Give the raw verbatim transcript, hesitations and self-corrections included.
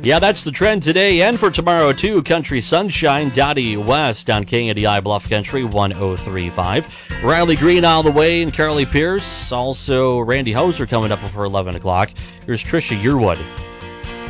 Yeah, that's the trend today and for tomorrow, too. Country Sunshine, Dottie West on K N D I Bluff Country one oh three point five. Riley Green all the way and Carly Pierce. Also, Randy Hauser coming up before eleven o'clock. Here's Trisha Yearwood.